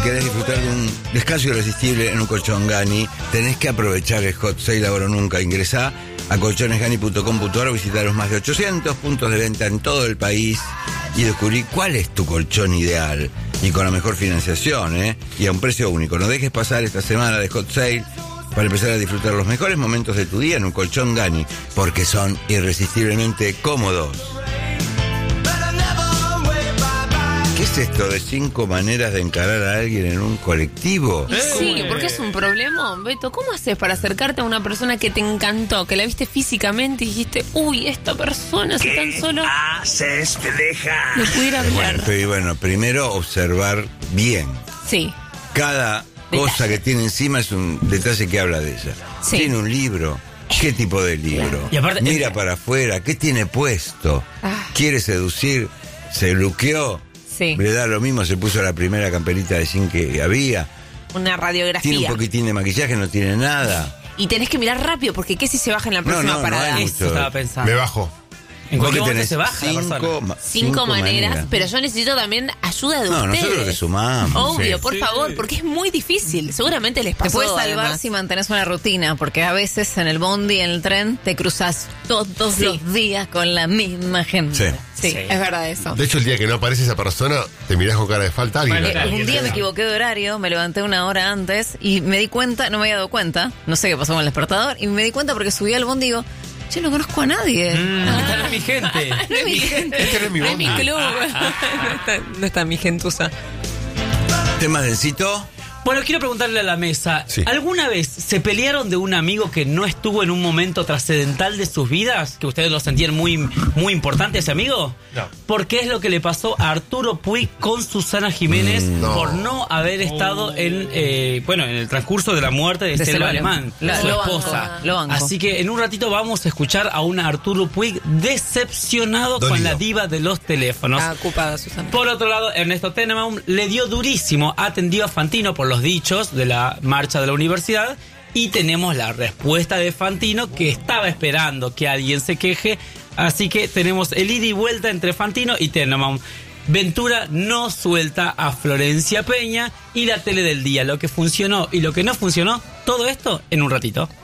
querés disfrutar de un descanso irresistible en un colchón Gani, tenés que aprovechar el hot sale ahora o nunca. Ingresá a colchonesgani.com.ar o visitá los más de 800 puntos de venta en todo el país y descubrí cuál es tu colchón ideal y con la mejor financiación, y a un precio único. No dejes pasar esta semana de hot sale para empezar a disfrutar los mejores momentos de tu día en un colchón Gani, porque son irresistiblemente cómodos. ¿Qué es esto de 5 maneras de encarar a alguien en un colectivo? Sí, porque es un problema, Beto. ¿Cómo haces para acercarte a una persona que te encantó, que la viste físicamente y dijiste, uy, esta persona, si tan solo haces, pendeja? le pudiera hablar? Bueno, primero observar bien. Sí. Cada cosa que tiene encima es un detalle que habla de ella. Sí. Tiene un libro. ¿Qué tipo de libro? Y aparte, mira para afuera. ¿Qué tiene puesto? ¿Quiere seducir? ¿Se luqueó? Sí. Le da lo mismo, se puso la primera camperita de zinc que había. Una radiografía. Tiene un poquitín de maquillaje, no tiene nada. Y tenés que mirar rápido, porque ¿qué si se baja en la próxima parada? No hay Eso mucho. estaba pensando. Me bajo. En Vos cualquier que momento tenés se baja la persona. Cinco maneras, pero yo necesito también ayuda de No, ustedes. nosotros le sumamos. Obvio, Sí. por favor, porque es muy difícil. Seguramente les Te pasó. puedes salvar además. si mantenés una rutina, porque a veces en el bondi, en el tren, te cruzas todos los días con la misma gente. Sí. Sí, es verdad eso. De hecho, el día que no aparece esa persona, te mirás con cara de falta a alguien. Bueno, Un día me equivoqué de horario, me levanté una hora antes y me di cuenta, no me había dado cuenta, no sé qué pasó con el despertador, y me di cuenta porque subí al bondi y digo, che, no conozco a nadie. Esta no es mi gente. No es mi gente. Este no es mi No es mi bondi. club. No está mi gentuza. ¿Tema densito? Bueno, quiero preguntarle a la mesa, Sí. ¿alguna vez se pelearon de un amigo que no estuvo en un momento trascendental de sus vidas? ¿Que ustedes lo sentían muy, muy importante ese amigo? No. Porque es lo que le pasó a Arturo Puig con Susana Jiménez No. por no haber estado en el transcurso de la muerte de Selva Selva Alemán, Alemán. su Lo banco, esposa. lo banco. Así que en un ratito vamos a escuchar a un Arturo Puig decepcionado Dolido. con la diva de los teléfonos. Ocupada, Susana. Por otro lado, Ernesto Tenenbaum le dio durísimo, atendió a Fantino por los dichos de la marcha de la universidad y tenemos la respuesta de Fantino, que estaba esperando que alguien se queje, así que tenemos el ida y vuelta entre Fantino y Tenenbaum. Ventura no suelta a Florencia Peña y la tele del día, lo que funcionó y lo que no funcionó, todo esto en un ratito.